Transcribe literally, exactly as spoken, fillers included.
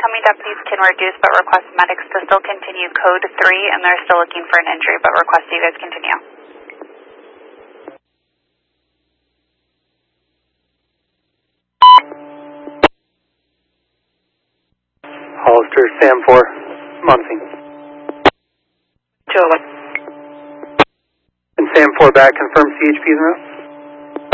incoming deputies can reduce but request medics to still continue code three, and they're still looking for an injury but request that you guys continue. Hollister, Sam four, Muncie. two oh one. And Sam four back, confirm C H P's route.